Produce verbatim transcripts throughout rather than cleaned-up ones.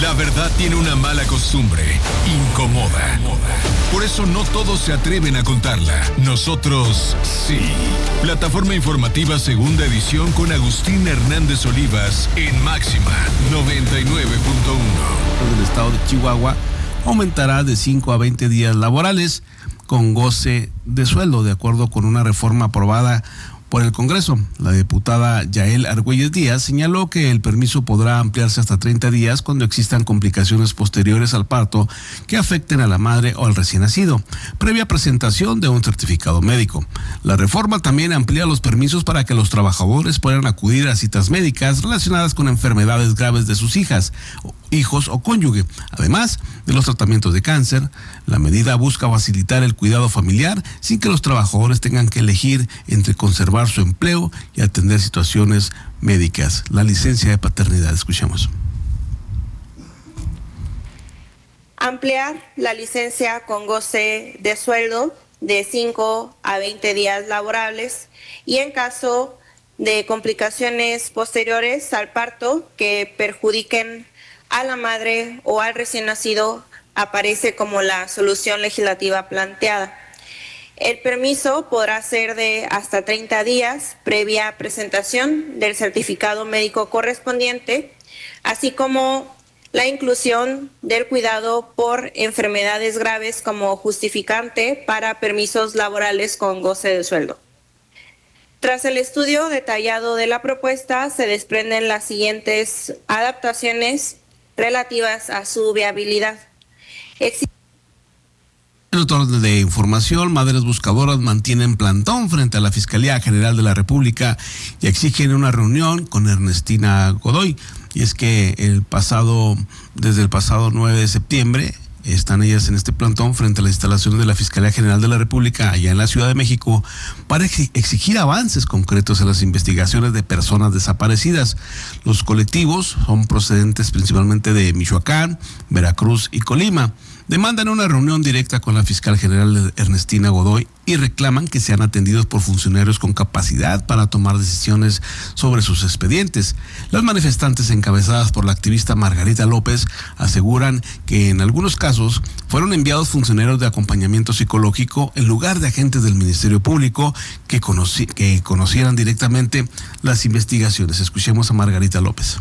La verdad tiene una mala costumbre, incomoda. Por eso no todos se atreven a contarla. Nosotros sí. Plataforma informativa segunda edición con Agustín Hernández Olivas en Máxima noventa y nueve punto uno. El estado de Chihuahua aumentará de cinco a veinte días laborales con goce de sueldo, de acuerdo con una reforma aprobada por el Congreso. La diputada Yael Argüelles Díaz señaló que el permiso podrá ampliarse hasta treinta días cuando existan complicaciones posteriores al parto que afecten a la madre o al recién nacido, previa presentación de un certificado médico. La reforma también amplía los permisos para que los trabajadores puedan acudir a citas médicas relacionadas con enfermedades graves de sus hijas, hijos o cónyuge, además de los tratamientos de cáncer. La medida busca facilitar el cuidado familiar sin que los trabajadores tengan que elegir entre conservar su empleo y atender situaciones médicas. La licencia de paternidad, escuchemos. Ampliar la licencia con goce de sueldo de cinco a veinte días laborables y en caso de complicaciones posteriores al parto que perjudiquen a la madre o al recién nacido aparece como la solución legislativa planteada. El permiso podrá ser de hasta treinta días previa presentación del certificado médico correspondiente, así como la inclusión del cuidado por enfermedades graves como justificante para permisos laborales con goce de sueldo. Tras el estudio detallado de la propuesta, se desprenden las siguientes adaptaciones relativas a su viabilidad. Exi- En otro orden de información, madres buscadoras mantienen plantón frente a la Fiscalía General de la República y exigen una reunión con Ernestina Godoy. Y es que el pasado, desde el pasado nueve de septiembre, están ellas en este plantón frente a las instalaciones de la Fiscalía General de la República allá en la Ciudad de México para exigir avances concretos en las investigaciones de personas desaparecidas. Los colectivos son procedentes principalmente de Michoacán, Veracruz y Colima. Demandan una reunión directa con la fiscal general Ernestina Godoy y reclaman que sean atendidos por funcionarios con capacidad para tomar decisiones sobre sus expedientes. Las manifestantes encabezadas por la activista Margarita López aseguran que en algunos casos fueron enviados funcionarios de acompañamiento psicológico en lugar de agentes del Ministerio Público que, conoci- que conocieran directamente las investigaciones. Escuchemos a Margarita López.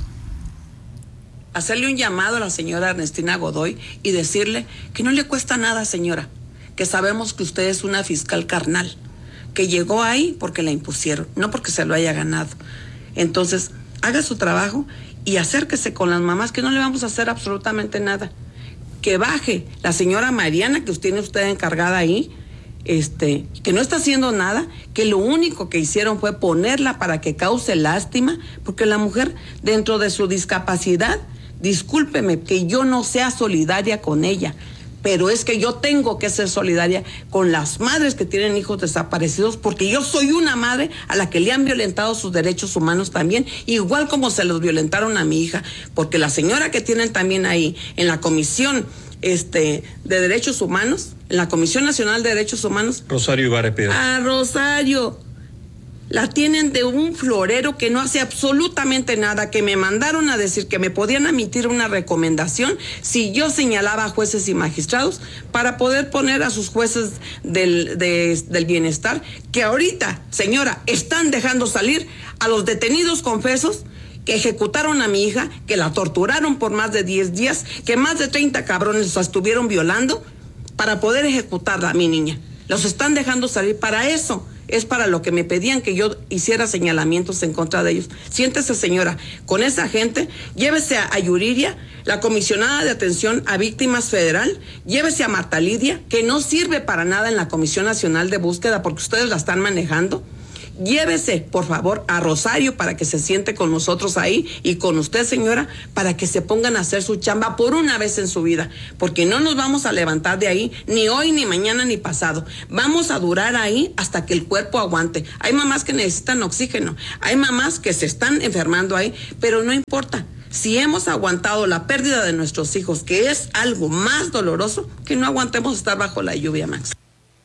Hacerle un llamado a la señora Ernestina Godoy y decirle que no le cuesta nada, señora, que sabemos que usted es una fiscal carnal, que llegó ahí porque la impusieron, no porque se lo haya ganado. Entonces, haga su trabajo y acérquese con las mamás, que no le vamos a hacer absolutamente nada. Que baje la señora Mariana, que usted tiene usted encargada ahí, este, que no está haciendo nada, que lo único que hicieron fue ponerla para que cause lástima, porque la mujer, dentro de su discapacidad, discúlpeme que yo no sea solidaria con ella, pero es que yo tengo que ser solidaria con las madres que tienen hijos desaparecidos, porque yo soy una madre a la que le han violentado sus derechos humanos también, igual como se los violentaron a mi hija, porque la señora que tienen también ahí en la Comisión este, de Derechos Humanos, en la Comisión Nacional de Derechos Humanos, Rosario Ibarra Piedra. Ah, Rosario, la tienen de un florero que no hace absolutamente nada, que me mandaron a decir que me podían emitir una recomendación si yo señalaba a jueces y magistrados para poder poner a sus jueces del, de, del bienestar, que ahorita, señora, están dejando salir a los detenidos confesos que ejecutaron a mi hija, que la torturaron por más de diez días, que más de treinta cabrones la estuvieron violando para poder ejecutarla a mi niña. Los están dejando salir para eso. Es para lo que me pedían que yo hiciera señalamientos en contra de ellos. Siéntese, señora, con esa gente, llévese a, a Yuriria, la comisionada de atención a víctimas federal, llévese a Marta Lidia, que no sirve para nada en la Comisión Nacional de Búsqueda porque ustedes la están manejando. Llévese, por favor, a Rosario para que se siente con nosotros ahí y con usted, señora, para que se pongan a hacer su chamba por una vez en su vida, porque no nos vamos a levantar de ahí ni hoy, ni mañana, ni pasado. Vamos a durar ahí hasta que el cuerpo aguante. Hay mamás que necesitan oxígeno, hay mamás que se están enfermando ahí, pero no importa. Si hemos aguantado la pérdida de nuestros hijos, que es algo más doloroso, que no aguantemos estar bajo la lluvia, Max.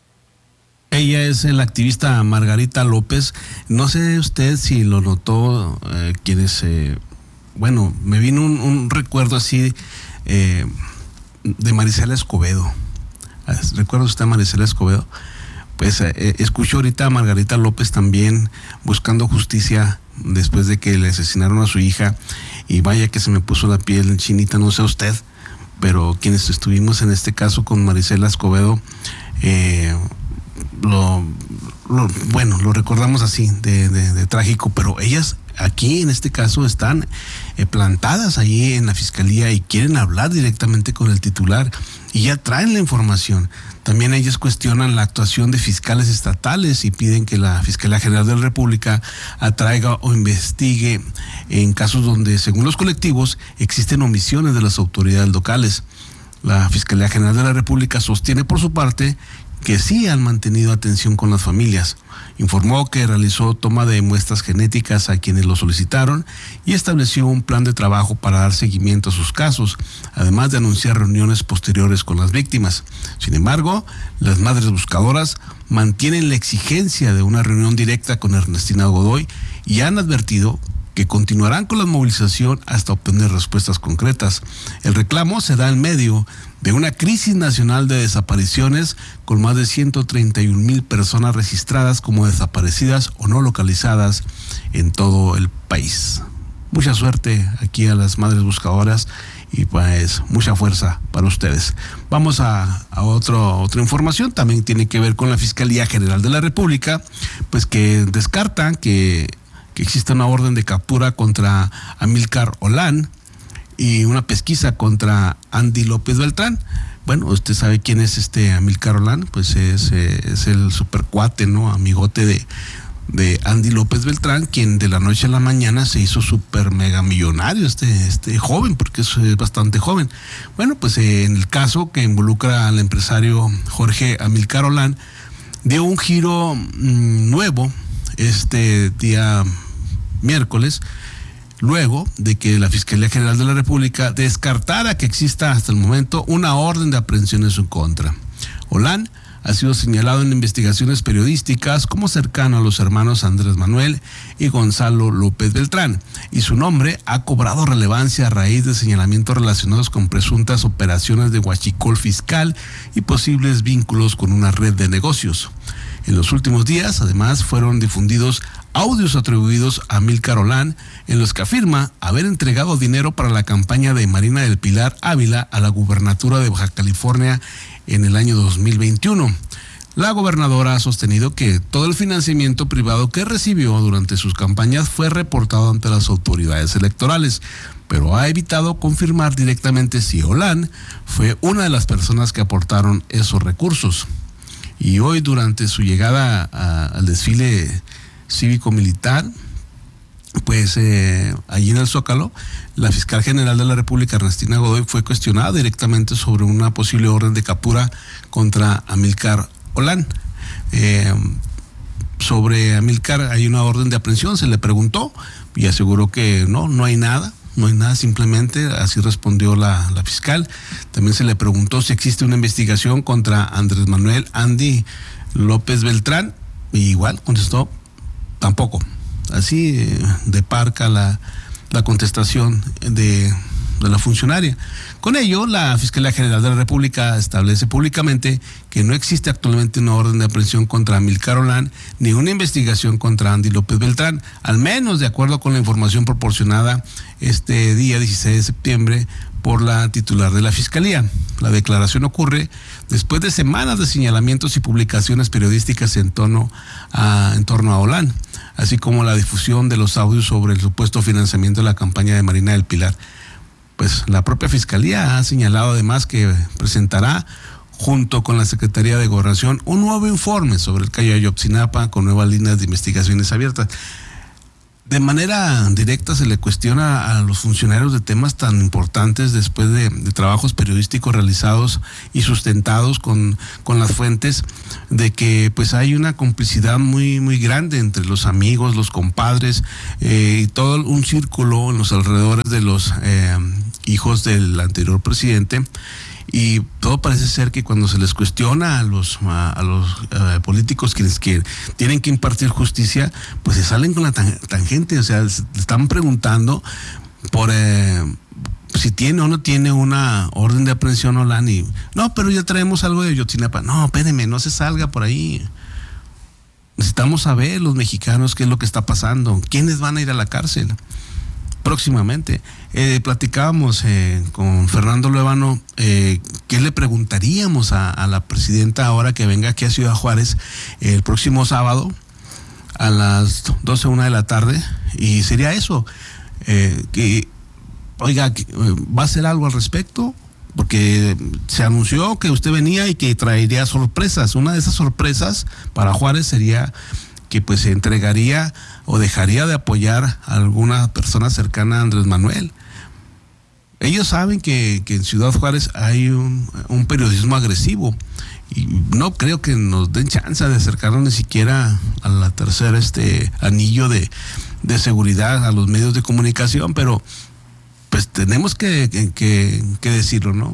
Ella es la activista Margarita López. No sé usted si lo notó, eh, quienes, eh, bueno, me vino un, un recuerdo así eh, de Marisela Escobedo. ¿Recuerda usted a Marisela Escobedo? Pues eh, escucho ahorita a Margarita López también buscando justicia después de que le asesinaron a su hija, y vaya que se me puso la piel chinita, no sé usted, pero quienes estuvimos en este caso con Marisela Escobedo, eh, lo, lo, bueno, lo recordamos así, de, de, de trágico, pero ellas aquí en este caso están eh, plantadas allí en la fiscalía y quieren hablar directamente con el titular y ya traen la información. También ellos cuestionan la actuación de fiscales estatales y piden que la Fiscalía General de la República atraiga o investigue en casos donde, según los colectivos, existen omisiones de las autoridades locales. La Fiscalía General de la República sostiene por su parte que sí han mantenido atención con las familias. Informó que realizó toma de muestras genéticas a quienes lo solicitaron y estableció un plan de trabajo para dar seguimiento a sus casos, además de anunciar reuniones posteriores con las víctimas. Sin embargo, las madres buscadoras mantienen la exigencia de una reunión directa con Ernestina Godoy y han advertido que continuarán con la movilización hasta obtener respuestas concretas. El reclamo se da en medio de una crisis nacional de desapariciones con más de ciento treinta y un mil personas registradas como desaparecidas o no localizadas en todo el país. Mucha suerte aquí a las madres buscadoras y pues mucha fuerza para ustedes. Vamos a, a otro, otra información, también tiene que ver con la Fiscalía General de la República, pues que descartan que que existe una orden de captura contra Amílcar Olán y una pesquisa contra Andy López Beltrán. Bueno, usted sabe quién es este Amílcar Olán, pues es, es el supercuate, ¿no? Amigote de, de Andy López Beltrán, quien de la noche a la mañana se hizo super mega millonario, este, este joven, porque es, es bastante joven. Bueno, pues eh, en el caso que involucra al empresario Jorge Amílcar Olán, dio un giro mmm, nuevo este día miércoles, luego de que la Fiscalía General de la República descartara que exista hasta el momento una orden de aprehensión en su contra. Olán ha sido señalado en investigaciones periodísticas como cercano a los hermanos Andrés Manuel y Gonzalo López Beltrán, y su nombre ha cobrado relevancia a raíz de señalamientos relacionados con presuntas operaciones de huachicol fiscal y posibles vínculos con una red de negocios. En los últimos días, además, fueron difundidos audios atribuidos a Amílcar Olán en los que afirma haber entregado dinero para la campaña de Marina del Pilar Ávila a la gubernatura de Baja California en el año dos mil veintiuno. La gobernadora ha sostenido que todo el financiamiento privado que recibió durante sus campañas fue reportado ante las autoridades electorales, pero ha evitado confirmar directamente si Olán fue una de las personas que aportaron esos recursos. Y hoy, durante su llegada a, al desfile cívico-militar, pues eh, allí en el Zócalo, la fiscal general de la República, Ernestina Godoy, fue cuestionada directamente sobre una posible orden de captura contra Amílcar Olán. Eh, sobre Amílcar hay una orden de aprehensión, se le preguntó y aseguró que no, no hay nada. No hay nada, simplemente así respondió la, la fiscal. También se le preguntó si existe una investigación contra Andrés Manuel Andy López Beltrán, y igual contestó, tampoco. Así eh, de parca la, la contestación de, de la funcionaria. Con ello, la Fiscalía General de la República establece públicamente que no existe actualmente una orden de aprehensión contra Amílcar Olán ni una investigación contra Andy López Beltrán, al menos de acuerdo con la información proporcionada este día dieciséis de septiembre por la titular de la Fiscalía. La declaración ocurre después de semanas de señalamientos y publicaciones periodísticas en torno a, en torno a Olán, así como la difusión de los audios sobre el supuesto financiamiento de la campaña de Marina del Pilar. Pues la propia Fiscalía ha señalado además que presentará junto con la Secretaría de Gobernación un nuevo informe sobre el caso Ayotzinapa con nuevas líneas de investigaciones abiertas. De manera directa se le cuestiona a los funcionarios de temas tan importantes después de, de trabajos periodísticos realizados y sustentados con, con las fuentes, de que pues hay una complicidad muy, muy grande entre los amigos, los compadres eh, y todo un círculo en los alrededores de los eh, hijos del anterior presidente. Y todo parece ser que cuando se les cuestiona a los a, a los uh, políticos quienes que tienen que impartir justicia, pues se salen con la tangente, o sea, se están preguntando por eh, si tiene o no tiene una orden de aprehensión Olani. No, pero ya traemos algo de Ayotzinapa. No, espéreme, no se salga por ahí. Necesitamos saber los mexicanos qué es lo que está pasando, quiénes van a ir a la cárcel próximamente. Eh, platicábamos eh, con Fernando Luevano eh, qué le preguntaríamos a, a la presidenta ahora que venga aquí a Ciudad Juárez eh, el próximo sábado a las doce, una de la tarde, y sería eso, eh, que oiga, ¿va a hacer algo al respecto? Porque se anunció que usted venía y que traería sorpresas. Una de esas sorpresas para Juárez sería que pues se entregaría o dejaría de apoyar a alguna persona cercana a Andrés Manuel. Ellos saben que, que en Ciudad Juárez hay un, un periodismo agresivo y no creo que nos den chance de acercarnos ni siquiera a la tercera este anillo de, de seguridad a los medios de comunicación, pero pues tenemos que, que, que decirlo, ¿no?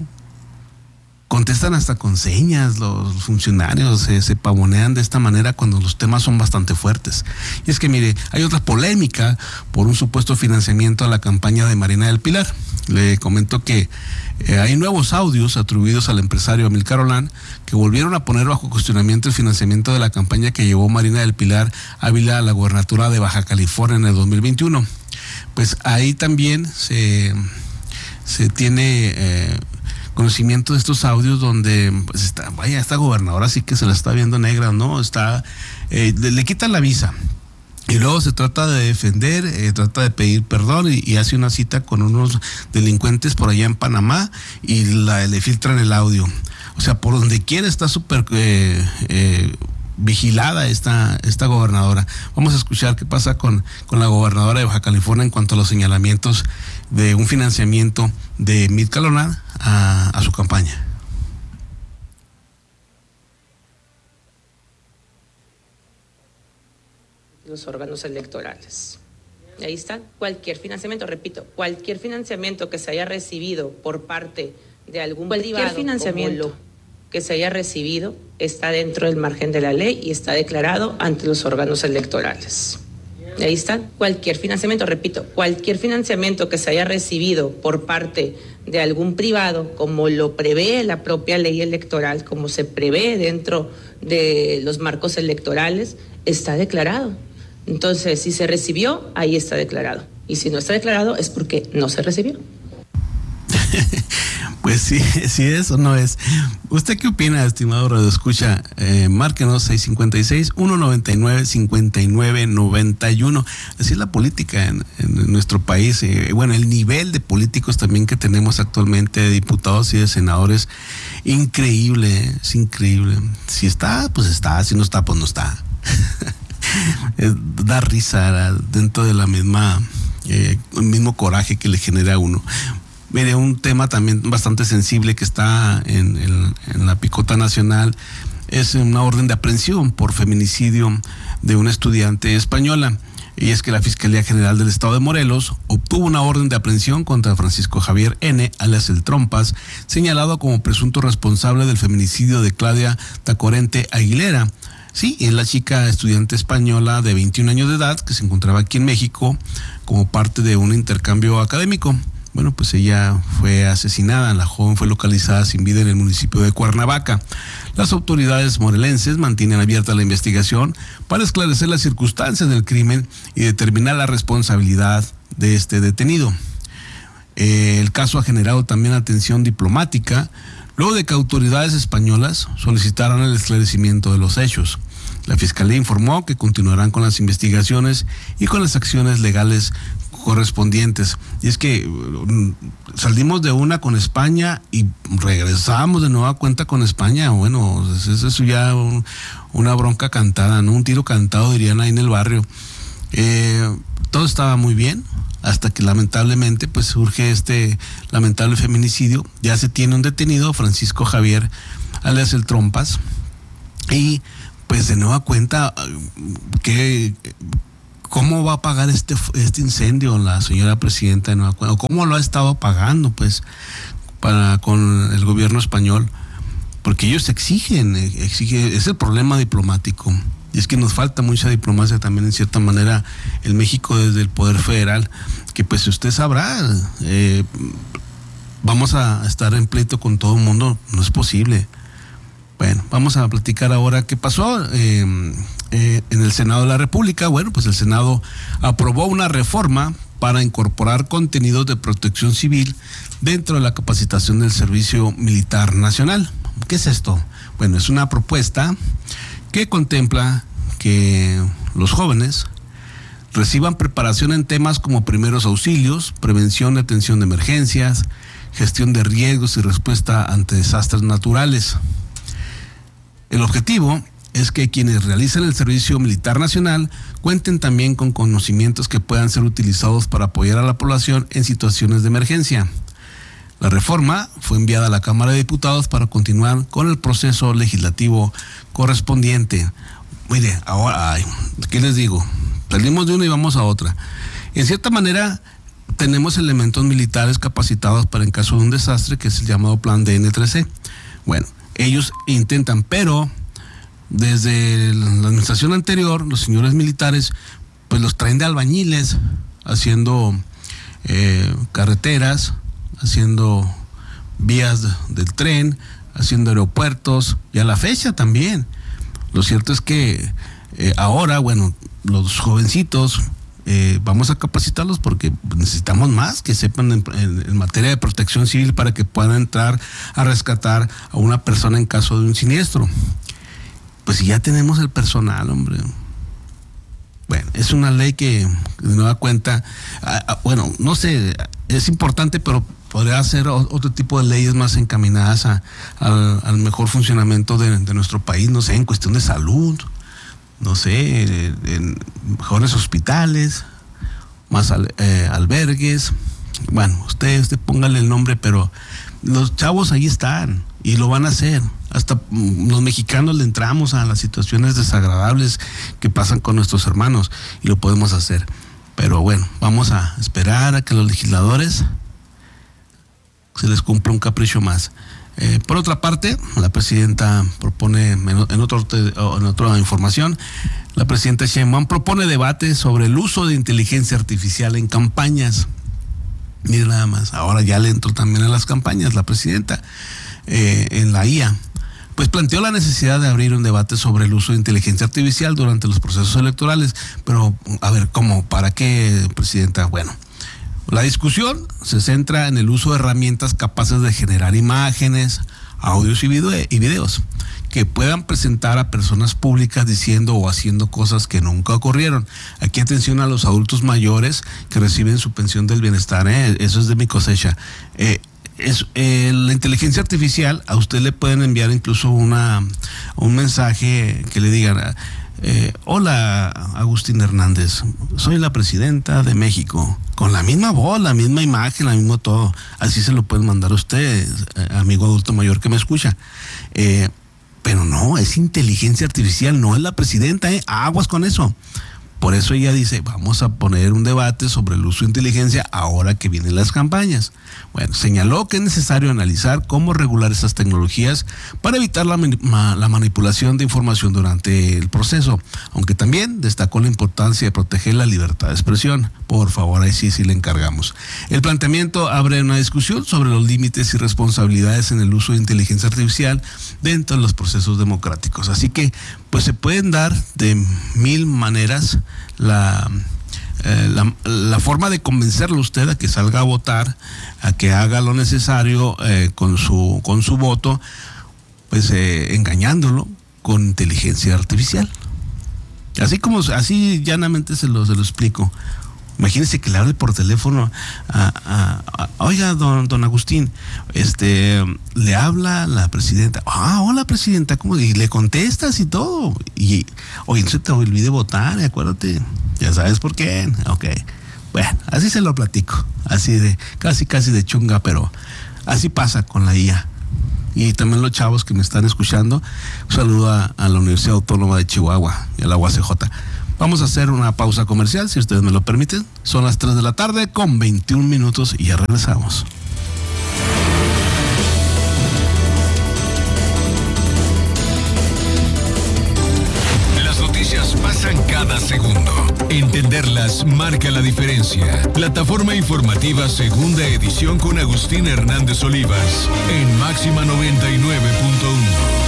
Contestan hasta con señas los funcionarios, se, se pavonean de esta manera cuando los temas son bastante fuertes. Y es que mire, hay otra polémica por un supuesto financiamiento a la campaña de Marina del Pilar. Le comento que eh, hay nuevos audios atribuidos al empresario Amílcar Olán que volvieron a poner bajo cuestionamiento el financiamiento de la campaña que llevó Marina del Pilar Ávila a la gubernatura de Baja California en el dos mil veintiuno. Pues ahí también se, se tiene eh, conocimiento de estos audios donde pues está, vaya, esta gobernadora sí que se la está viendo negra, ¿no? Está, eh, le, le quitan la visa y luego se trata de defender, eh, trata de pedir perdón y, y hace una cita con unos delincuentes por allá en Panamá y la, le filtran el audio. O sea, por donde quiera está súper eh, eh, vigilada esta, esta gobernadora. Vamos a escuchar qué pasa con, con la gobernadora de Baja California en cuanto a los señalamientos de un financiamiento de Amílcar Olán a, a su campaña. Los órganos electorales. Ahí está, cualquier financiamiento, repito, cualquier financiamiento que se haya recibido por parte de algún cualquier privado, financiamiento que se haya recibido está dentro del margen de la ley y está declarado ante los órganos electorales. Ahí está, cualquier financiamiento, repito, cualquier financiamiento que se haya recibido por parte de algún privado, como lo prevé la propia ley electoral, como se prevé dentro de los marcos electorales, está declarado. Entonces, si se recibió, ahí está declarado. Y si no está declarado, es porque no se recibió. Pues sí, sí es o no es. ¿Usted qué opina, estimado radioescucha? Eh, márquenos seis cinco seis, uno nueve nueve, cinco nueve nueve uno. Así es la política en, en nuestro país. Eh, bueno, el nivel de políticos también que tenemos actualmente, de diputados y de senadores, increíble, es increíble. Si está, pues está. Si no está, pues no está. Da risa dentro de la misma, eh, el mismo coraje que le genera a uno. Mire, un tema también bastante sensible que está en, en, en la picota nacional es una orden de aprehensión por feminicidio de una estudiante española. Y es que la Fiscalía General del Estado de Morelos obtuvo una orden de aprehensión contra Francisco Javier N., alias El Trompas, señalado como presunto responsable del feminicidio de Claudia Tacorente Aguilera. Sí, es la chica estudiante española de veintiún años de edad que se encontraba aquí en México como parte de un intercambio académico. Bueno, pues ella fue asesinada. La joven fue localizada sin vida en el municipio de Cuernavaca. Las autoridades morelenses mantienen abierta la investigación para esclarecer las circunstancias del crimen y determinar la responsabilidad de este detenido. Eh, el caso ha generado también atención diplomática, luego de que autoridades españolas solicitaron el esclarecimiento de los hechos. La Fiscalía informó que continuarán con las investigaciones y con las acciones legales correspondientes. Y es que salimos de una con España y regresamos de nueva cuenta con España. Bueno, es eso ya un, una bronca cantada, ¿no? Un tiro cantado, dirían ahí en el barrio. Eh, todo estaba muy bien hasta que lamentablemente pues surge este lamentable feminicidio. Ya se tiene un detenido, Francisco Javier, alias El Trompas, y pues de nueva cuenta, ¿qué, ¿cómo va a pagar este, este incendio la señora presidenta de nueva cuenta? ¿O cómo lo ha estado pagando pues para con el gobierno español? Porque ellos exigen, exigen, es el problema diplomático. Y es que nos falta mucha diplomacia también en cierta manera en México desde el Poder Federal, que pues usted sabrá, eh, vamos a estar en pleito con todo el mundo, no es posible. Bueno, vamos a platicar ahora qué pasó eh, eh, en el Senado de la República. Bueno, pues el Senado aprobó una reforma para incorporar contenidos de protección civil dentro de la capacitación del Servicio Militar Nacional. ¿Qué es esto? Bueno, es una propuesta que contempla que los jóvenes reciban preparación en temas como primeros auxilios, prevención y atención de emergencias, gestión de riesgos y respuesta ante desastres naturales. El objetivo es que quienes realicen el Servicio Militar Nacional cuenten también con conocimientos que puedan ser utilizados para apoyar a la población en situaciones de emergencia. La reforma fue enviada a la Cámara de Diputados para continuar con el proceso legislativo correspondiente. Mire, ahora, ay, ¿qué les digo? Salimos de una y vamos a otra. En cierta manera, tenemos elementos militares capacitados para en caso de un desastre, que es el llamado Plan D N tres C. Bueno, ellos intentan, pero desde la administración anterior, los señores militares, pues los traen de albañiles, haciendo eh, carreteras, haciendo vías de, del tren, haciendo aeropuertos, y a la fecha también. Lo cierto es que eh, ahora, bueno, los jovencitos, eh, vamos a capacitarlos porque necesitamos más que sepan en, en, en materia de protección civil para que puedan entrar a rescatar a una persona en caso de un siniestro. Pues si ya tenemos el personal, hombre. Bueno, es una ley que de nueva cuenta, ah, ah, bueno, no sé, es importante, pero podría ser otro tipo de leyes más encaminadas a, al, al mejor funcionamiento de, de nuestro país, no sé, en cuestión de salud, no sé, en mejores hospitales, más al, eh, albergues. Bueno, usted, usted póngale el nombre, pero los chavos ahí están y lo van a hacer. Hasta los mexicanos le entramos a las situaciones desagradables que pasan con nuestros hermanos y lo podemos hacer. Pero bueno, vamos a esperar a que los legisladores se les cumpla un capricho más. Eh, por otra parte, la presidenta propone, en, otro, en otra información, la presidenta Sheinbaum propone debate sobre el uso de inteligencia artificial en campañas. Mire nada más, ahora ya le entró también a las campañas la presidenta, eh, en la I A. Pues planteó la necesidad de abrir un debate sobre el uso de inteligencia artificial durante los procesos electorales. Pero, a ver, ¿cómo? ¿Para qué, presidenta? Bueno, la discusión se centra en el uso de herramientas capaces de generar imágenes, audios y, video- y videos que puedan presentar a personas públicas diciendo o haciendo cosas que nunca ocurrieron. Aquí atención a los adultos mayores que reciben su pensión del bienestar, ¿eh? Eso es de mi cosecha. Eh, es, eh, la inteligencia artificial, a usted le pueden enviar incluso una un mensaje que le digan... Eh, hola, Agustín Hernández, soy la presidenta de México, con la misma voz, la misma imagen, la mismo todo. Así se lo pueden mandar a usted, eh, amigo adulto mayor que me escucha. Eh, pero no, es inteligencia artificial, no es la presidenta, eh, aguas con eso. Por eso ella dice, vamos a poner un debate sobre el uso de inteligencia ahora que vienen las campañas. Bueno, señaló que es necesario analizar cómo regular esas tecnologías para evitar la, ma, la manipulación de información durante el proceso, aunque también destacó la importancia de proteger la libertad de expresión. Por favor, ahí sí, sí le encargamos. El planteamiento abre una discusión sobre los límites y responsabilidades en el uso de inteligencia artificial dentro de los procesos democráticos. Así que, pues se pueden dar de mil maneras la... Eh, la, la forma de convencerlo a usted a que salga a votar, a que haga lo necesario eh, con su con su voto, pues eh, engañándolo con inteligencia artificial. Así como, así llanamente se lo, se lo explico. Imagínese que le hable por teléfono a, a, a oiga, don, don Agustín, este, le habla la presidenta. Ah, hola presidenta, ¿cómo? Y le contestas y todo. Y, oye, no se te olvide votar, acuérdate. Ya sabes por qué. Ok. Bueno, así se lo platico. Así de, casi, casi de chunga, pero así pasa con la I A. Y también los chavos que me están escuchando, un saludo a, a la Universidad Autónoma de Chihuahua y a la U A C J. Vamos a hacer una pausa comercial, si ustedes me lo permiten. Son las tres de la tarde con veintiún minutos y ya regresamos. Las noticias pasan cada segundo. Entenderlas marca la diferencia. Plataforma informativa segunda edición con Agustín Hernández Olivas en Máxima noventa y nueve punto uno.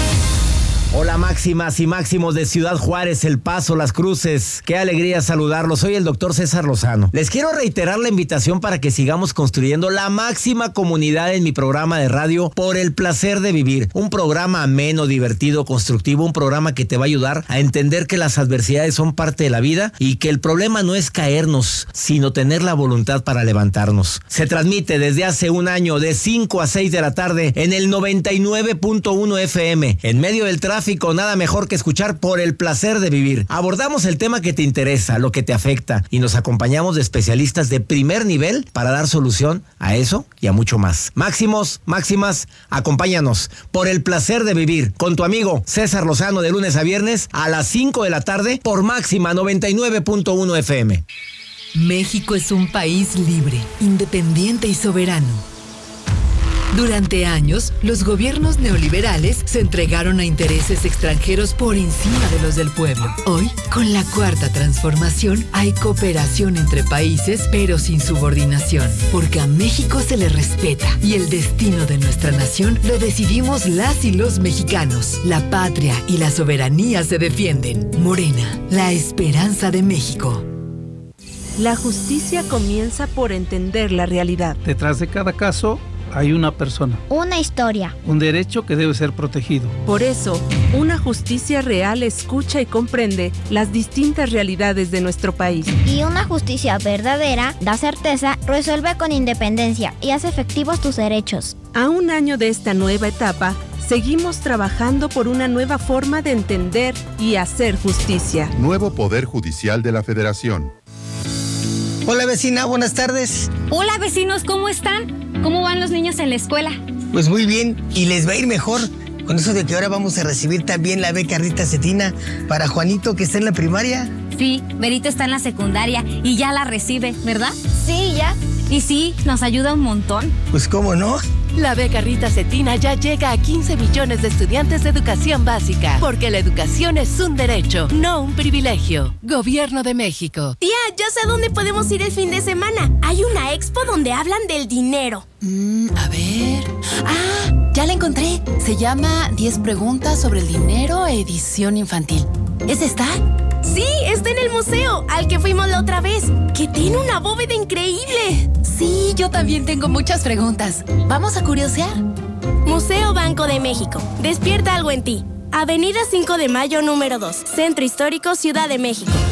Hola máximas y máximos de Ciudad Juárez, El Paso, Las Cruces. Qué alegría saludarlos. Soy el doctor César Lozano. Les quiero reiterar la invitación para que sigamos construyendo la máxima comunidad en mi programa de radio Por el Placer de Vivir. Un programa ameno, divertido, constructivo, un programa que te va a ayudar a entender que las adversidades son parte de la vida y que el problema no es caernos, sino tener la voluntad para levantarnos. Se transmite desde hace un año de cinco a seis de la tarde en el noventa y nueve punto uno F M. En medio del tráfico, nada mejor que escuchar Por el Placer de Vivir. Abordamos el tema que te interesa, lo que te afecta, y nos acompañamos de especialistas de primer nivel para dar solución a eso y a mucho más. Máximos, máximas, acompáñanos. Por el Placer de Vivir, con tu amigo César Lozano, de lunes a viernes a las cinco de la tarde por Máxima noventa y nueve punto uno F M. México es un país libre, independiente y soberano. Durante años, los gobiernos neoliberales se entregaron a intereses extranjeros por encima de los del pueblo. Hoy, con la Cuarta Transformación, hay cooperación entre países, pero sin subordinación, porque a México se le respeta y el destino de nuestra nación lo decidimos las y los mexicanos. La patria y la soberanía se defienden. Morena, la esperanza de México. La justicia comienza por entender la realidad. Detrás de cada caso hay una persona. Una historia. Un derecho que debe ser protegido. Por eso, una justicia real escucha y comprende las distintas realidades de nuestro país. Y una justicia verdadera da certeza, resuelve con independencia y hace efectivos tus derechos. A un año de esta nueva etapa, seguimos trabajando por una nueva forma de entender y hacer justicia. Nuevo Poder Judicial de la Federación. Hola vecina, buenas tardes. Hola vecinos, ¿cómo están? ¿Cómo van los niños en la escuela? Pues muy bien, y les va a ir mejor con eso de que ahora vamos a recibir también la beca Rita Cetina para Juanito, que está en la primaria. Sí, Berito está en la secundaria y ya la recibe, ¿verdad? Sí, ya. Y sí, nos ayuda un montón. Pues cómo no. La beca Rita Cetina ya llega a quince millones de estudiantes de educación básica, porque la educación es un derecho, no un privilegio. Gobierno de México. Tía, ya sé dónde podemos ir el fin de semana. Hay una expo donde hablan del dinero. Mm, a ver... ¡Ah! Ya la encontré. Se llama diez preguntas sobre el dinero, edición infantil. ¿Es esta? Sí, está en el museo, al que fuimos la otra vez, que tiene una bóveda increíble. Sí, yo también tengo muchas preguntas. ¿Vamos a curiosear? Museo Banco de México. Despierta algo en ti. Avenida cinco de Mayo, número dos. Centro Histórico, Ciudad de México.